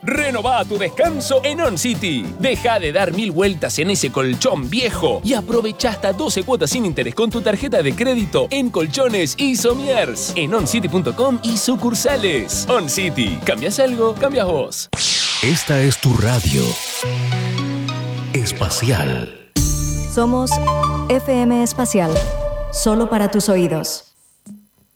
Renová tu descanso en On City. Deja de dar 1000 vueltas en ese colchón viejo y aprovecha hasta 12 cuotas sin interés con tu tarjeta de crédito en colchones y somiers en oncity.com y sucursales. On City. ¿Cambias algo? Cambias vos. Esta es tu radio espacial. Somos FM Espacial. Solo para tus oídos.